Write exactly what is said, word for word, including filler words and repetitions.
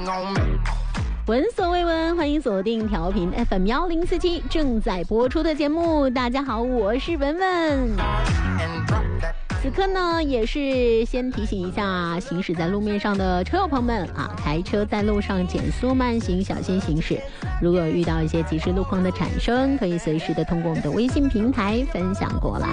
闻所未闻，欢迎锁定调频 F M 幺零四七正在播出的节目。大家好，我是文文。此刻呢，也是先提醒一下行驶在路面上的车友朋友们啊，开车在路上减速慢行，小心行驶。如果有遇到一些即时路况的产生，可以随时的通过我们的微信平台分享过来。